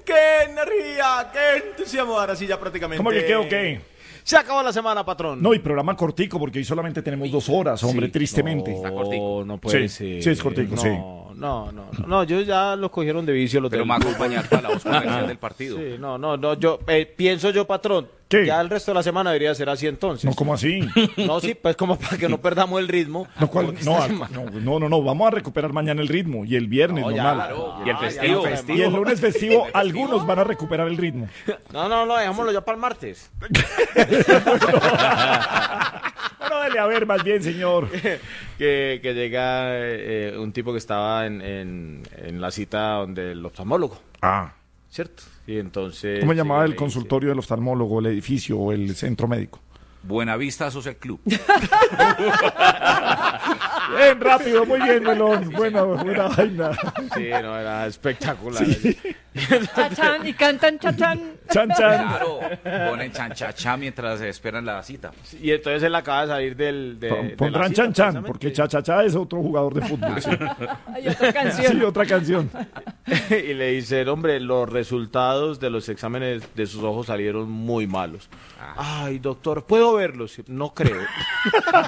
¡Qué energía! ¡Qué entusiasmo! Ahora sí, ya prácticamente. ¿Cómo que qué o qué? Se acabó la semana, patrón. No, y programa cortico, porque hoy solamente tenemos 2 horas, hombre, Sí, tristemente. No puede Sí, ser. sí, es cortico, sí. No, yo ya los cogieron de vicio los Pero del me grupo. acompañar para la voz comercial del partido. Sí, no, yo pienso yo, patrón. ¿Qué? Ya el resto de la semana debería ser así entonces. No, ¿cómo así? No, sí, pues como para que no perdamos el ritmo. No, ¿cuál? Porque No, esta semana- no, vamos a recuperar mañana el ritmo y el viernes No, ya, normal. claro. Y el Ah, festivo. ya, Y el lunes festivo, algunos van a recuperar el ritmo. No, dejémoslo ya para el martes. Bueno, dale a ver más bien, señor. que llega un tipo que estaba en la cita donde el oftalmólogo, Ah, ¿cierto? Y entonces... ¿cómo llamaba llega y el le consultorio del oftalmólogo, el edificio o el centro médico? Buenavista Social Club. Bien, rápido, muy bien, Melón. Buena vaina. dice, sí, no, era espectacular. Chachán, y cantan chachán. Chan, chan. Claro, ponen chanchachá mientras esperan la cita. Y entonces él acaba de salir de la Pondrán cita, chan, chan, precisamente. porque cha es otro jugador de fútbol. Sí, Hay otra canción. sí, otra canción. Y le dicen, hombre, los resultados de los exámenes de sus ojos salieron muy malos. Ay, doctor, ¿puedo verlos? No creo.